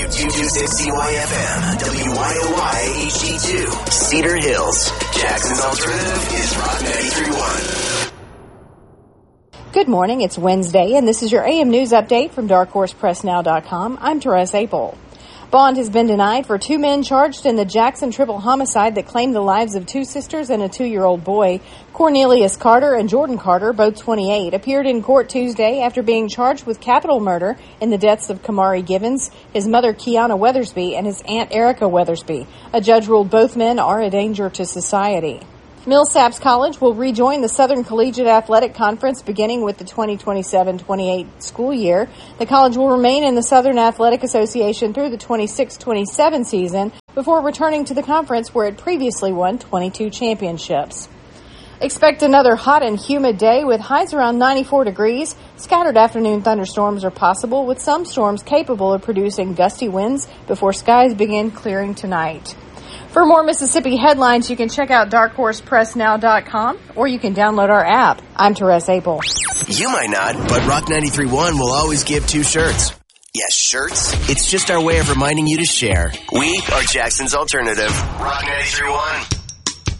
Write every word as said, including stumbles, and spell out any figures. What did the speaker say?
two twenty-six C Y F M, W Y O Y H D two, Cedar Hills. Jackson's Alternative is Rock ninety-three point one. Good morning. It's Wednesday, and this is your A M News Update from dark horse press now dot com. I'm Therese Apel. Bond has been denied for two men charged in the Jackson triple homicide that claimed the lives of two sisters and a two-year-old boy. Cornelius Carter and Jordan Carter, both twenty-eight, appeared in court Tuesday after being charged with capital murder in the deaths of Kamari Givens, his mother Kiana Weathersby, and his aunt Erica Weathersby. A judge ruled both men are a danger to society. Millsaps College will rejoin the Southern Collegiate Athletic Conference beginning with the twenty twenty-seven twenty-eight school year. The college will remain in the Southern Athletic Association through the twenty-six twenty-seven season before returning to the conference where it previously won twenty-two championships. Expect another hot and humid day with highs around ninety-four degrees. Scattered afternoon thunderstorms are possible, with some storms capable of producing gusty winds before skies begin clearing tonight. For more Mississippi headlines, you can check out dark horse press now dot com or you can download our app. I'm Therese Apel. You might not, but Rock ninety-three point one will always give two shirts. Yes, shirts. It's just our way of reminding you to share. We are Jackson's Alternative. Rock ninety-three point one.